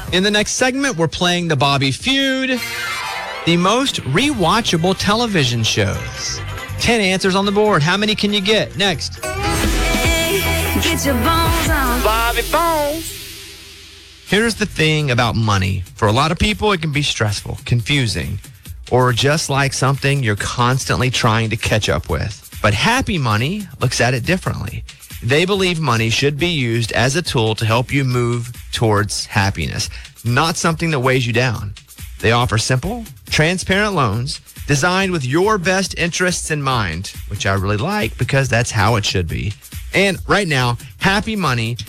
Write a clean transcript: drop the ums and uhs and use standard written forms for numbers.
In the next segment, we're playing the Bobby Feud, the most rewatchable television shows. 10 answers on the board. How many can you get? Next. Get your bones on. Bobby Bones. Here's the thing about money. For a lot of people, it can be stressful, confusing, or just like something you're constantly trying to catch up with. But Happy Money looks at it differently. They believe money should be used as a tool to help you move towards happiness, not something that weighs you down. They offer simple, transparent loans designed with your best interests in mind, which I really like because that's how it should be. And right now, Happy Money